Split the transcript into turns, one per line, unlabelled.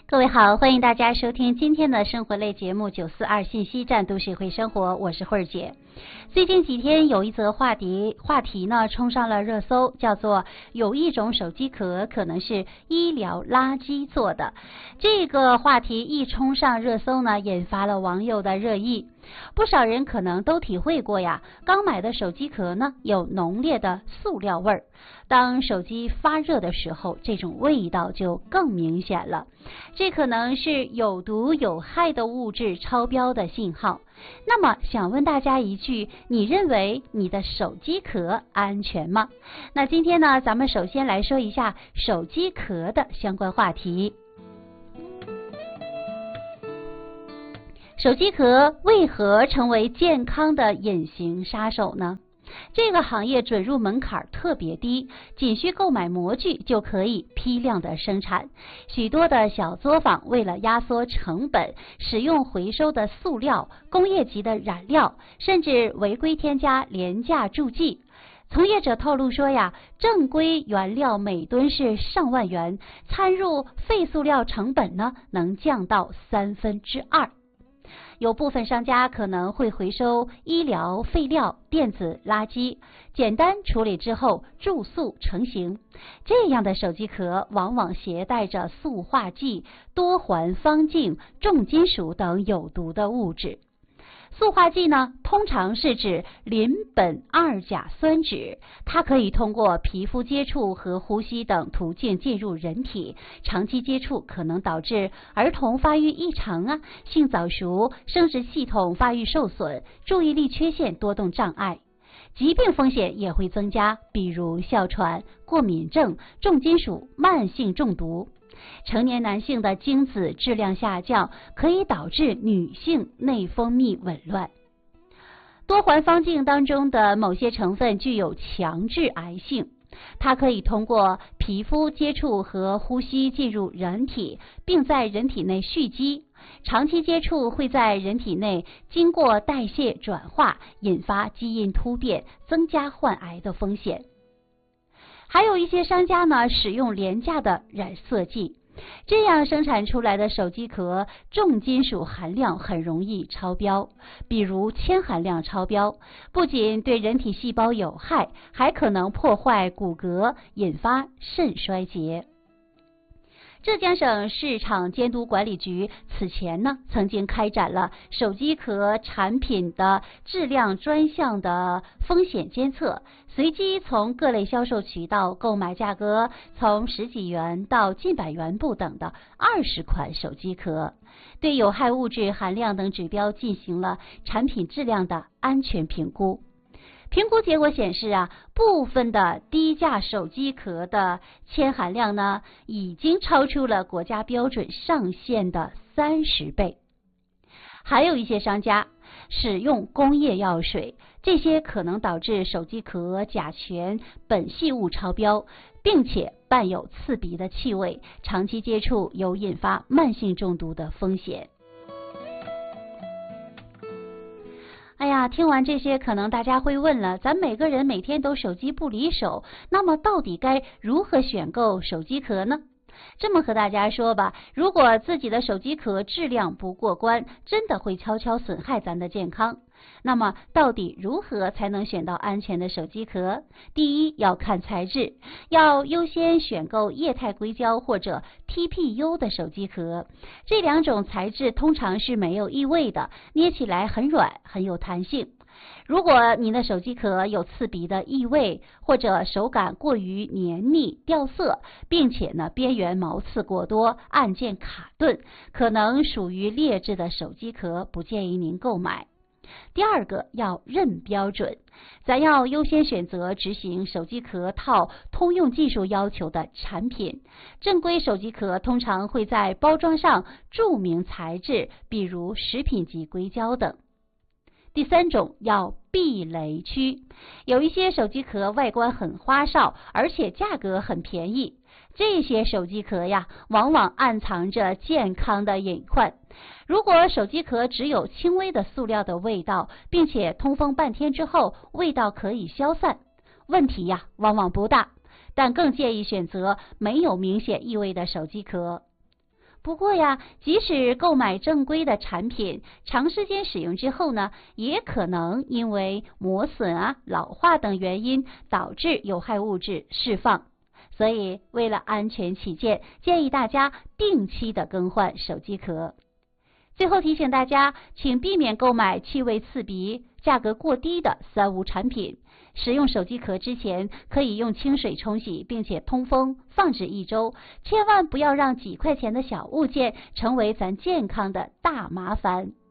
各位好，欢迎大家收听今天的生活类节目942信息站都市会生活，我是慧儿姐。最近几天有一则话题呢冲上了热搜，叫做有一种手机壳可能是医疗垃圾做的。这个话题一冲上热搜呢，引发了网友的热议。不少人可能都体会过呀，刚买的手机壳呢有浓烈的塑料味儿，当手机发热的时候，这种味道就更明显了。这可能是有毒有害的物质超标的信号。那么想问大家一句，你认为你的手机壳安全吗？那今天呢，咱们首先来说一下手机壳的相关话题。手机壳为何成为健康的隐形杀手呢？这个行业准入门槛特别低，仅需购买模具就可以批量的生产。许多的小作坊为了压缩成本，使用回收的塑料、工业级的染料，甚至违规添加廉价助剂。从业者透露说呀，正规原料每吨是上万元，参入废塑料成本呢能降到2/3。有部分商家可能会回收医疗废料、电子垃圾，简单处理之后注塑成型。这样的手机壳往往携带着塑化剂、多环芳烃、重金属等有毒的物质。塑化剂呢，通常是指邻苯二甲酸酯，它可以通过皮肤接触和呼吸等途径进入人体，长期接触可能导致儿童发育异常性早熟、生殖系统发育受损、注意力缺陷、多动障碍。疾病风险也会增加，比如哮喘、过敏症、重金属、慢性中毒。成年男性的精子质量下降，可以导致女性内分泌紊乱。多环芳烃当中的某些成分具有强致癌性，它可以通过皮肤接触和呼吸进入人体，并在人体内蓄积。长期接触会在人体内经过代谢转化，引发基因突变，增加患癌的风险。还有一些商家呢，使用廉价的染色剂，这样生产出来的手机壳重金属含量很容易超标，比如铅含量超标，不仅对人体细胞有害，还可能破坏骨骼，引发肾衰竭。浙江省市场监督管理局此前呢，曾经开展了手机壳产品的质量专项的风险监测，随机从各类销售渠道购买价格从10几元到近百元不等的20款手机壳，对有害物质含量等指标进行了产品质量的安全评估。评估结果显示部分的低价手机壳的铅含量呢，已经超出了国家标准上限的30倍。还有一些商家使用工业药水，这些可能导致手机壳甲醛、苯系物超标，并且伴有刺鼻的气味，长期接触有引发慢性中毒的风险。哎呀，听完这些，可能大家会问了，咱每个人每天都手机不离手，那么到底该如何选购手机壳呢？这么和大家说吧，如果自己的手机壳质量不过关，真的会悄悄损害咱的健康。那么到底如何才能选到安全的手机壳？第一，要看材质，要优先选购液态硅胶或者 TPU 的手机壳，这两种材质通常是没有异味的，捏起来很软，很有弹性。如果你的手机壳有刺鼻的异味，或者手感过于黏腻掉色，并且呢边缘毛刺过多，按键卡顿，可能属于劣质的手机壳，不建议您购买。第二个，要认标准，咱要优先选择执行手机壳套通用技术要求的产品。正规手机壳通常会在包装上注明材质，比如食品级硅胶等。第三种，要避雷区，有一些手机壳外观很花哨，而且价格很便宜，这些手机壳往往暗藏着健康的隐患。如果手机壳只有轻微的塑料的味道，并且通风半天之后味道可以消散，问题往往不大，但更建议选择没有明显异味的手机壳。 不过呀，即使购买正规的产品，长时间使用之后呢，也可能因为磨损啊、老化等原因导致有害物质释放。所以，为了安全起见，建议大家定期的更换手机壳。最后提醒大家，请避免购买气味刺鼻、价格过低的三无产品。使用手机壳之前，可以用清水冲洗，并且通风，放置1周。千万不要让几块钱的小物件成为咱健康的大麻烦。